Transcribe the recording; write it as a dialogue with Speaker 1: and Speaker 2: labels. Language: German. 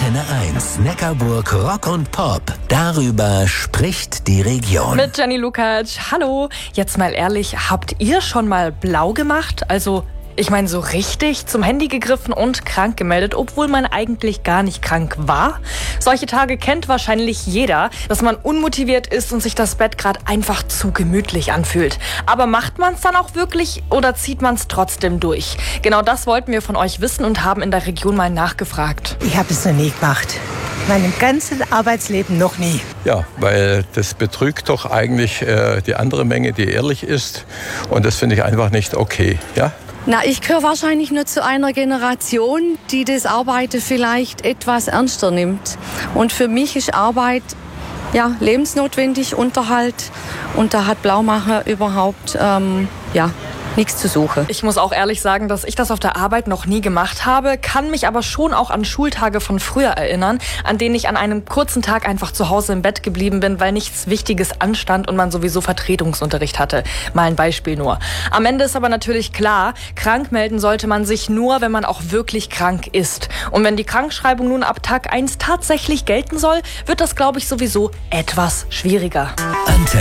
Speaker 1: Antenne 1, Neckarburg Rock und Pop. Darüber spricht die Region.
Speaker 2: Mit Jenny Lukacs. Hallo. Jetzt mal ehrlich, habt ihr schon mal blau gemacht? Also, ich meine so richtig zum Handy gegriffen und krank gemeldet, obwohl man eigentlich gar nicht krank war? Solche Tage kennt wahrscheinlich jeder, dass man unmotiviert ist und sich das Bett gerade einfach zu gemütlich anfühlt. Aber macht man es dann auch wirklich oder zieht man es trotzdem durch? Genau das wollten wir von euch wissen und haben in der Region mal nachgefragt.
Speaker 3: Ich habe es noch nie gemacht. Meinem ganzen Arbeitsleben noch nie.
Speaker 4: Ja, weil das betrügt doch eigentlich die andere Menge, die ehrlich ist. Und das finde ich einfach nicht okay. Ja?
Speaker 5: Na, ich gehöre wahrscheinlich nur zu einer Generation, die das Arbeiten vielleicht etwas ernster nimmt. Und für mich ist Arbeit lebensnotwendig, Unterhalt. Und da hat Blaumachen überhaupt nichts zu suchen.
Speaker 2: Ich muss auch ehrlich sagen, dass ich das auf der Arbeit noch nie gemacht habe, kann mich aber schon auch an Schultage von früher erinnern, an denen ich an einem kurzen Tag einfach zu Hause im Bett geblieben bin, weil nichts Wichtiges anstand und man sowieso Vertretungsunterricht hatte. Mal ein Beispiel nur. Am Ende ist aber natürlich klar, krank melden sollte man sich nur, wenn man auch wirklich krank ist. Und wenn die Krankschreibung nun ab Tag 1 tatsächlich gelten soll, wird das, glaube ich, sowieso etwas schwieriger.